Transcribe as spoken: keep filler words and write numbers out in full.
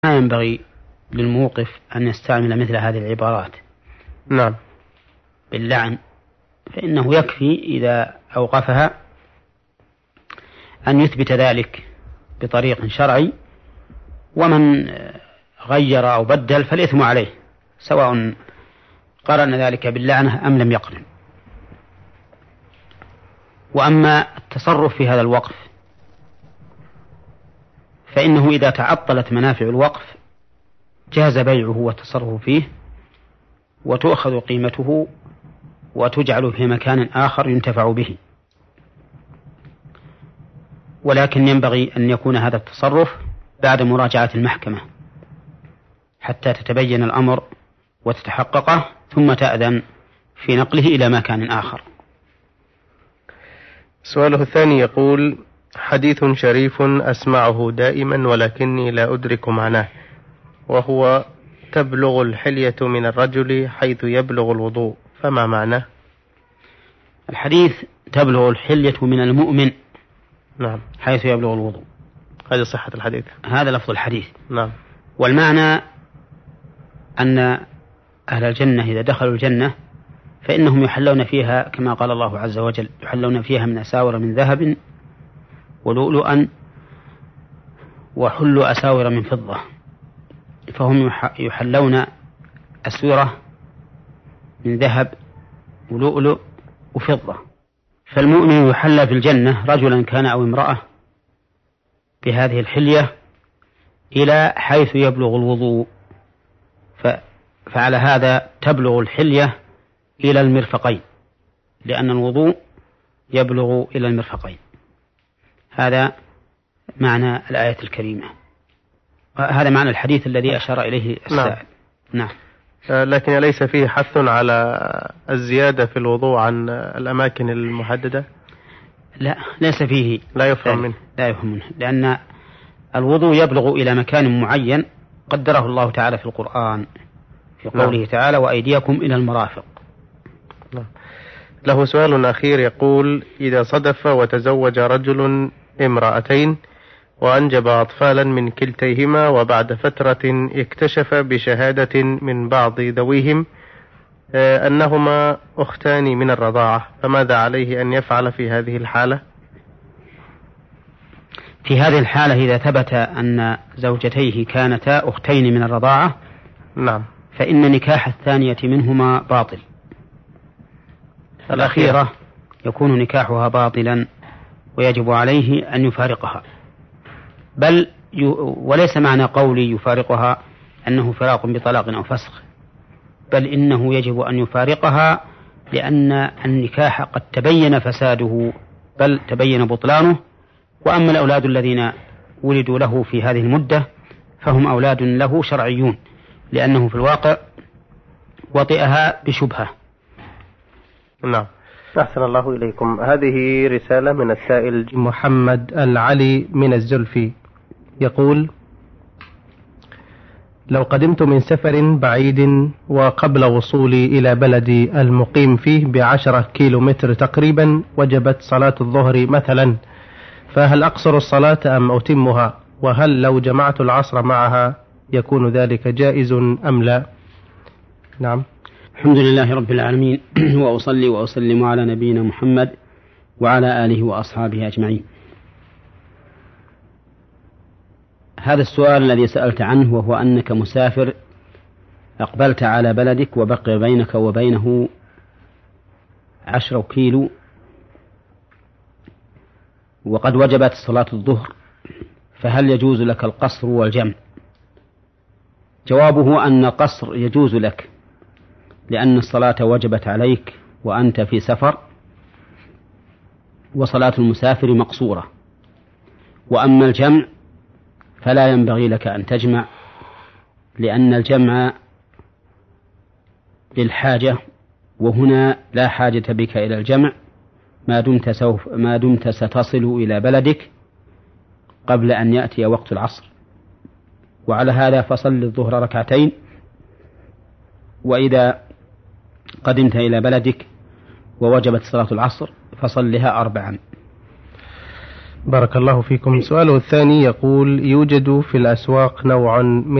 ما ينبغي للموقف أن يستعمل مثل هذه العبارات. نعم. باللعن، فإنه يكفي إذا أوقفها أن يثبت ذلك بطريق شرعي، ومن غير أو بدل فالإثم عليه، سواء قرن ذلك باللعنة أم لم يقرن. وأما التصرف في هذا الوقف فإنه إذا تعطلت منافع الوقف جاز بيعه والتصرف فيه، وتؤخذ قيمته وتجعل في مكان آخر ينتفع به، ولكن ينبغي أن يكون هذا التصرف بعد مراجعة المحكمة حتى تتبين الأمر وتتحققه، ثم تأذن في نقله إلى مكان آخر. سؤاله الثاني يقول: حديث شريف أسمعه دائما ولكني لا أدرك معناه، وهو تبلغ الحلية من الرجل حيث يبلغ الوضوء، فما معناه؟ الحديث تبلغ الحلية من المؤمن نعم حيث يبلغ الوضوء، هذه صحة الحديث، هذا لفظ الحديث. نعم. والمعنى أن أهل الجنة إذا دخلوا الجنة فإنهم يحلون فيها كما قال الله عز وجل: يحلون فيها من أساور من ذهب ولؤلؤا وحلوا أساور من فضة، فهم يحلون أسورة من ذهب ولؤلؤ وفضة. فالمؤمن يحلى في الجنة رجلا كان أو امرأة بهذه الحلية إلى حيث يبلغ الوضوء، فعلى هذا تبلغ الحلية إلى المرفقين، لأن الوضوء يبلغ إلى المرفقين. هذا معنى الآية الكريمة، هذا معنى الحديث الذي أشار إليه السائل. نعم. نعم. لكن ليس فيه حث على الزيادة في الوضوء عن الأماكن المحددة؟ لا، ليس فيه، لا يفهم منه، لا يفهم منه، لأن الوضوء يبلغ إلى مكان معين قدره الله تعالى في القرآن في قوله نعم. تعالى: وأيديكم إلى المرافق. نعم. له سؤال أخير يقول: إذا صدف وتزوج رجل امرأتين وأنجب أطفالا من كلتيهما، وبعد فترة اكتشف بشهادة من بعض ذويهم أنهما أختان من الرضاعة، فماذا عليه أن يفعل في هذه الحالة؟ في هذه الحالة إذا ثبت أن زوجتيه كانتا أختين من الرضاعة نعم فإن نكاح الثانية منهما باطل، الأخيرة يكون نكاحها باطلا ويجب عليه أن يفارقها. بل ي... وليس معنى قولي يفارقها أنه فراق بطلاق أو فسخ، بل إنه يجب أن يفارقها لأن النكاح قد تبين فساده بل تبين بطلانه. وأما الأولاد الذين ولدوا له في هذه المدة فهم أولاد له شرعيون، لأنه في الواقع وطئها بشبهة. نعم. أحسن الله إليكم. هذه رسالة من السائل محمد العلي من الزلفي، يقول: لو قدمت من سفر بعيد وقبل وصولي إلى بلدي المقيم فيه بعشرة كيلو متر تقريبا وجبت صلاة الظهر مثلا، فهل أقصر الصلاة أم أتمها؟ وهل لو جمعت العصر معها يكون ذلك جائز أم لا؟ نعم. الحمد لله رب العالمين، وأصلي وأسلم على نبينا محمد وعلى آله وأصحابه أجمعين. هذا السؤال الذي سألت عنه، وهو أنك مسافر أقبلت على بلدك وبقي بينك وبينه عشرة كيلو وقد وجبت صلاة الظهر، فهل يجوز لك القصر والجمع؟ جوابه أن القصر يجوز لك لأن الصلاة وجبت عليك وأنت في سفر، وصلاة المسافر مقصورة. وأما الجمع فلا ينبغي لك أن تجمع، لأن الجمع للحاجة، وهنا لا حاجة بك إلى الجمع ما دمت, سوف ما دمت ستصل إلى بلدك قبل أن يأتي وقت العصر. وعلى هذا فصل الظهر ركعتين، وإذا قدمت إلى بلدك ووجبت صلاة العصر فصلها أربعا. بارك الله فيكم. سؤاله الثاني يقول: يوجد في الأسواق نوع من